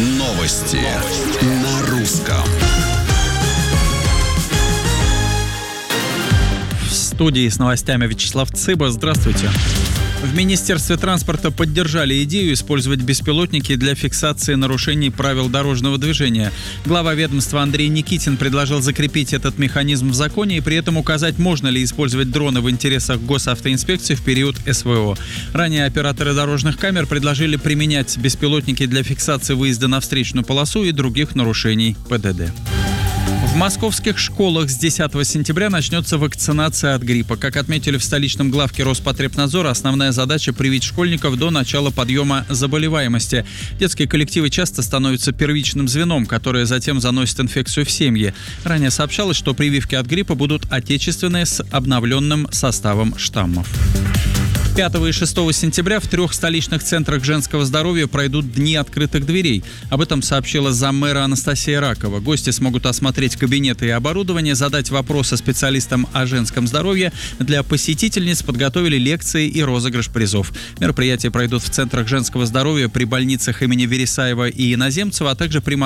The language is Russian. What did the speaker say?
Новости на русском. В студии с новостями Вячеслав Цыба. Здравствуйте. В Министерстве транспорта поддержали идею использовать беспилотники для фиксации нарушений правил дорожного движения. Глава ведомства Андрей Никитин предложил закрепить этот механизм в законе и при этом указать, можно ли использовать дроны в интересах госавтоинспекции в период СВО. Ранее операторы дорожных камер предложили применять беспилотники для фиксации выезда на встречную полосу и других нарушений ПДД. В московских школах с 10 сентября начнется вакцинация от гриппа. Как отметили в столичном главке Роспотребнадзора, основная задача – привить школьников до начала подъема заболеваемости. Детские коллективы часто становятся первичным звеном, которое затем заносит инфекцию в семьи. Ранее сообщалось, что прививки от гриппа будут отечественные с обновленным составом штаммов. 5 и 6 сентября в 3 столичных центрах женского здоровья пройдут Дни открытых дверей. Об этом сообщила заммэра Анастасия Ракова. Гости смогут осмотреть кабинеты и оборудование, задать вопросы специалистам о женском здоровье. Для посетительниц подготовили лекции и розыгрыш призов. Мероприятия пройдут в центрах женского здоровья при больницах имени Вересаева и Иноземцева, а также при